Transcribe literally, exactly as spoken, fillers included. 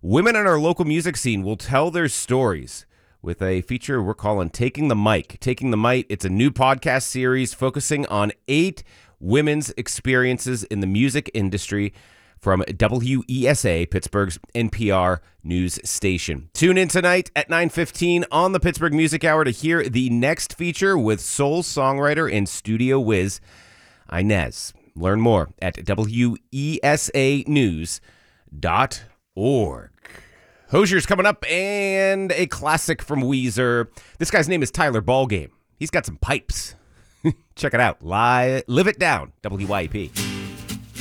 Women in our local music scene will tell their stories with a feature we're calling Taking the Mic. Taking the Mic, it's a new podcast series focusing on eight women's experiences in the music industry from W E S A, Pittsburgh's N P R news station. Tune in tonight at nine fifteen on the Pittsburgh Music Hour to hear the next feature with soul songwriter and studio whiz Inez. Learn more at W E S A news dot org. Hosier's coming up and a classic from Weezer. This guy's name is Tyler Ballgame. He's got some pipes. Check it out. Live, live it down, W Y E P.